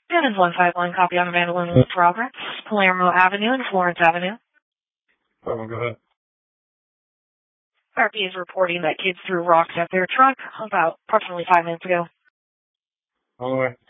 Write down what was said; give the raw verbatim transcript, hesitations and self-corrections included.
Dennis one five one, copy on vandalism in progress. Palermo Avenue and Florence Avenue. Oh, go ahead. R P is reporting that kids threw rocks at their truck about approximately five minutes ago. On the way.